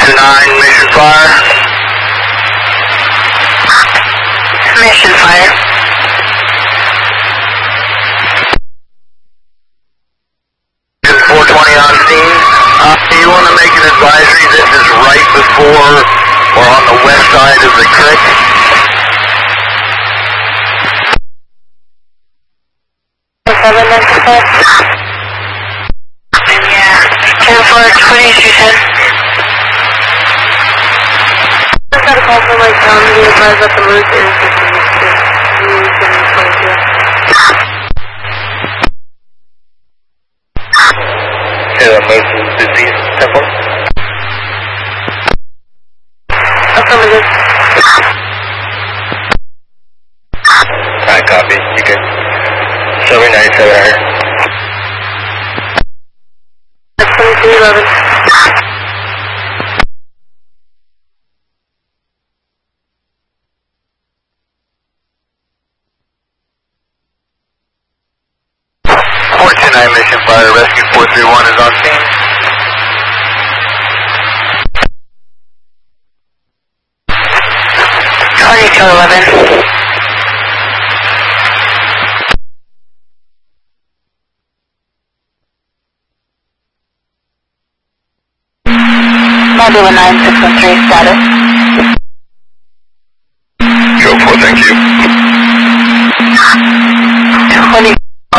429, mission fire. Mission fire. Mission 420 on scene. Do you want to make an advisory? This is right before or on the west side of the creek. 795. And yeah, 10-4-2210. I just got a call from my town to advise that the route is Okay, that moves is disease 10-4. affirmative. Alright, copy. You good. Show me 97 here. That's 2211. Mission fire, rescue 431 is on scene. Modula 9613 status. Go 4, thank you. 20.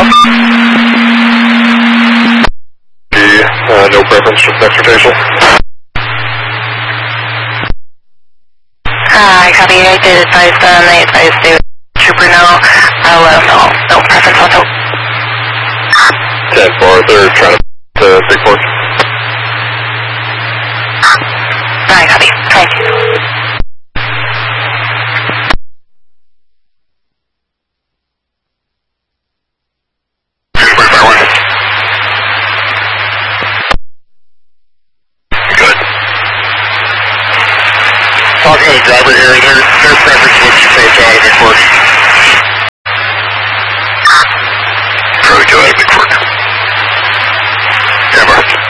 No preference, just exhortation. I copy. I did advise them. They advised the trooper no. I'll let them know. No preference on top. 10-4, they're trying to big force. I copy. Thank you. Talking to the driver here, their preference was to take off